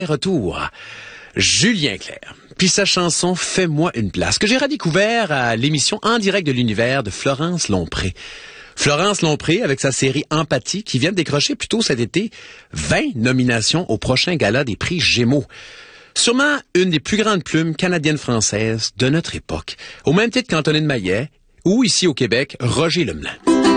Retour à Julien Clerc, puis sa chanson « Fais-moi une place » que j'ai redécouvert à l'émission En direct de l'univers de Florence Lompré. Florence Lompré avec sa série Empathie qui vient de décrocher plus tôt cet été 20 nominations au prochain gala des prix Gémeaux. Sûrement une des plus grandes plumes canadiennes-françaises de notre époque, au même titre qu'Antonine Maillet ou ici au Québec, Roger Lemelin.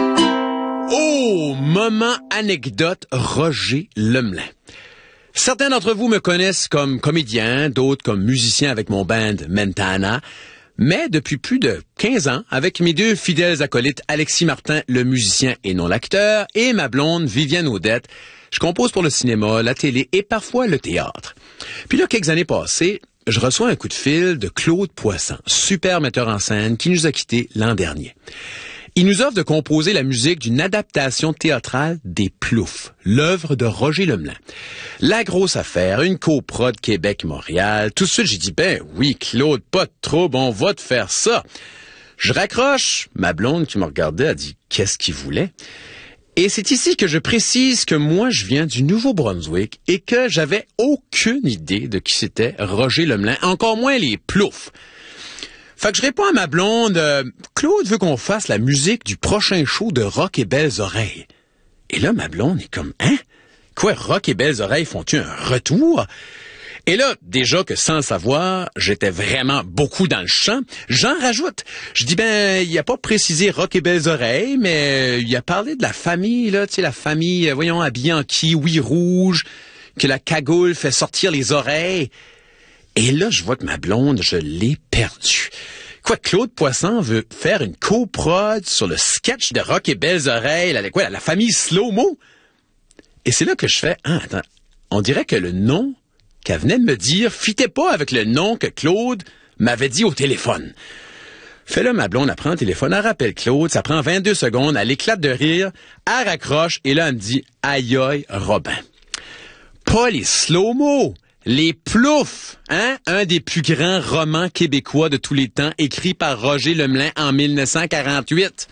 Oh, moment anecdote Roger Lemelin. Certains d'entre vous me connaissent comme comédien, d'autres comme musicien avec mon band Mentana, mais depuis plus de 15 ans, avec mes deux fidèles acolytes Alexis Martin, le musicien et non l'acteur, et ma blonde Viviane Audette, je compose pour le cinéma, la télé et parfois le théâtre. Puis là, quelques années passées, je reçois un coup de fil de Claude Poisson, super metteur en scène qui nous a quittés l'an dernier. Il nous offre de composer la musique d'une adaptation théâtrale des Ploufs, l'œuvre de Roger Lemelin. La grosse affaire, une coprod Québec-Montréal. Tout de suite, j'ai dit, ben oui, Claude, pas de trouble, on va te faire ça. Je raccroche. Ma blonde qui me regardait a dit, qu'est-ce qu'il voulait? Et c'est ici que je précise que moi, je viens du Nouveau-Brunswick et que j'avais aucune idée de qui c'était Roger Lemelin, encore moins les Ploufs. Fait que je réponds à ma blonde, Claude veut qu'on fasse la musique du prochain show de Rock et Belles Oreilles. Et là, ma blonde est comme, hein? Quoi, Rock et Belles Oreilles font-ils un retour? Et là, déjà que sans le savoir, j'étais vraiment beaucoup dans le champ, j'en rajoute. Je dis, ben, il a pas précisé Rock et Belles Oreilles, mais il a parlé de la famille, là, tu sais, la famille, voyons, habillée en kiwi rouge, que la cagoule fait sortir les oreilles. Et là, je vois que ma blonde, je l'ai perdue. Quoi, Claude Poisson veut faire une coprod sur le sketch de Rock et Belles Oreilles, la famille Slow-Mo? Et c'est là que je fais, attends, on dirait que le nom qu'elle venait de me dire fitait pas avec le nom que Claude m'avait dit au téléphone. Fait là, ma blonde, elle prend le téléphone, elle rappelle Claude, ça prend 22 secondes, elle éclate de rire, elle raccroche, et là, elle me dit, aïe aïe, Robin. Pas les Slow-Mo! Les Ploufs, hein? Un des plus grands romans québécois de tous les temps, écrit par Roger Lemelin en 1948.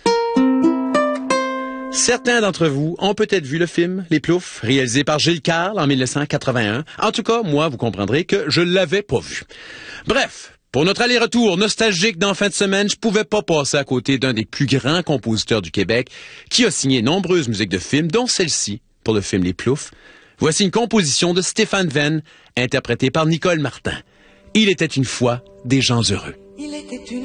Certains d'entre vous ont peut-être vu le film Les Ploufs, réalisé par Gilles Carle en 1981. En tout cas, moi, vous comprendrez que je l'avais pas vu. Bref, pour notre aller-retour nostalgique d'en fin de semaine, je pouvais pas passer à côté d'un des plus grands compositeurs du Québec qui a signé nombreuses musiques de films, dont celle-ci, pour le film Les Ploufs. Voici une composition de Stéphane Venn, interprétée par Nicole Martin. Il était une fois des gens heureux.